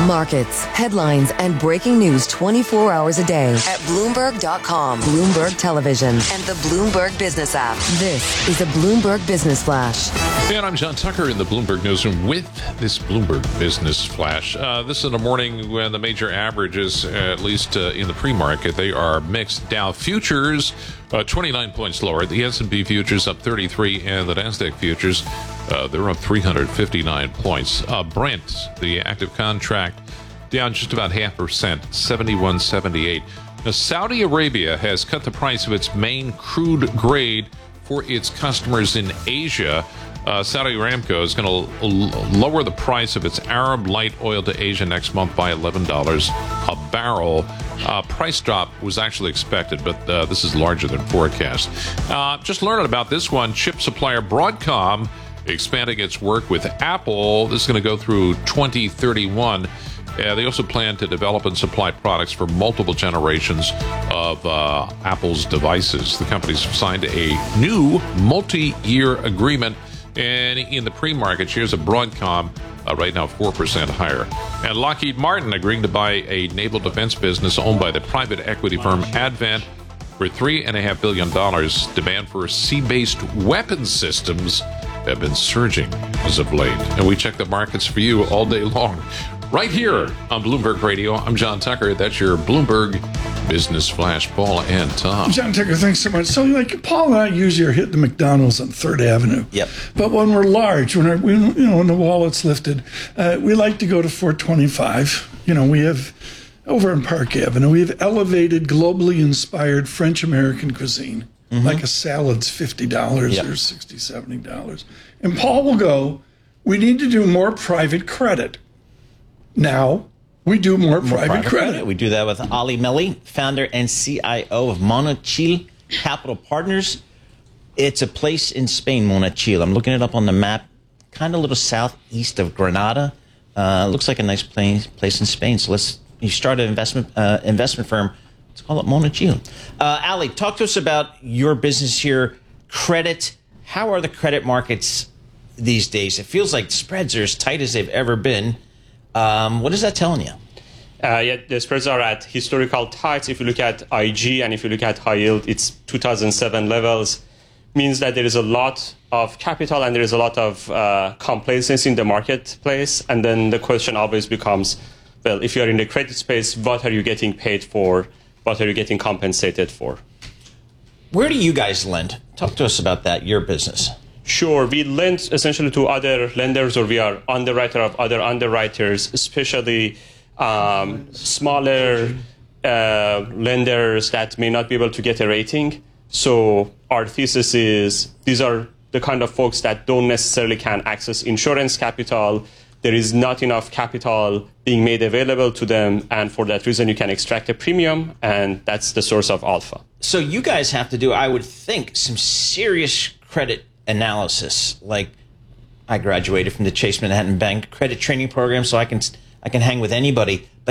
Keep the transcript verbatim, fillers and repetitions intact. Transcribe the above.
Markets, headlines, and breaking news twenty-four hours a day at Bloomberg dot com, Bloomberg Television, and the Bloomberg Business app. This is a Bloomberg Business Flash. And I'm John Tucker in the Bloomberg Newsroom with this Bloomberg Business Flash. Uh, this is in the morning when the major averages, at least uh, in the pre-market, they are mixed. Dow futures, uh, twenty-nine points lower. The S and P futures up thirty-three, and the NASDAQ futures, uh, they're up three hundred fifty-nine points. Uh, Brent, the active contract, down just about half percent, seventy-one seventy-eight. Now, Saudi Arabia has cut the price of its main crude grade for its customers in Asia. Uh, Saudi Aramco is going to l- lower the price of its Arab light oil to Asia next month by eleven dollars a barrel. Uh, price drop was actually expected, but uh, this is larger than forecast. Uh, just learning about this one, chip supplier Broadcom expanding its work with Apple. This is going to go through twenty thirty-one. Uh, they also plan to develop and supply products for multiple generations of uh, Apple's devices. The company's signed a new multi-year agreement. And in the pre-market, shares of Broadcom uh, right now four percent higher. And Lockheed Martin agreeing to buy a naval defense business owned by the private equity firm Advent for three point five billion dollars. Demand for sea-based weapon systems have been surging as of late. And we check the markets for you all day long. Right here on Bloomberg Radio, I'm John Tucker. That's your Bloomberg Business Flash. Paul and Tom. John Tucker, thanks so much. So, like, Paul and I usually are hitting the McDonald's on Third Avenue. Yep. But when we're large, when, our, we, you know, when the wallet's lifted, uh, we like to go to four twenty-five. You know, we have, over in Park Avenue, we have elevated, globally inspired French-American cuisine. Mm-hmm. Like a salad's fifty dollars yep. or sixty dollars, seventy dollars. And Paul will go, we need to do more private credit. Now, we do more, more private, private credit. credit. We do that with Ali Melli, founder and C I O of Monachil Capital Partners. It's a place in Spain, Monachil. I'm looking it up on the map, kind of a little southeast of Granada. Uh, looks like a nice place, place in Spain. So let's you start an investment uh, investment firm. Let's call it Monachil. Uh, Ali, talk to us about your business here, credit. How are the credit markets these days? It feels like spreads are as tight as they've ever been. Um, what is that telling you? Uh, yeah, the spreads are at historical tights. If you look at I G and if you look at high yield, it's two thousand seven levels. Means that there is a lot of capital and there is a lot of uh, complacency in the marketplace. And then the question always becomes, well, if you're in the credit space, what are you getting paid for? What are you getting compensated for? Where do you guys lend? Talk to us about that, your business. Sure. We lend essentially to other lenders, or we are underwriter of other underwriters, especially um, smaller uh, lenders that may not be able to get a rating. So our thesis is these are the kind of folks that don't necessarily can access insurance capital. There is not enough capital being made available to them, and for that reason, you can extract a premium, and that's the source of alpha. So you guys have to do, I would think, some serious credit analysis. Like, I graduated from the Chase Manhattan Bank credit training program, so I can I can hang with anybody. But